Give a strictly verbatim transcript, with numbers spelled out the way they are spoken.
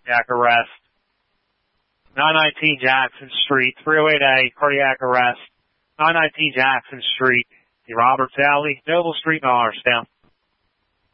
cardiac arrest. nine nineteen Jackson Street, three oh eight A, cardiac arrest. nine nineteen Jackson Street, the Roberts Alley, Noble Street, Norristown.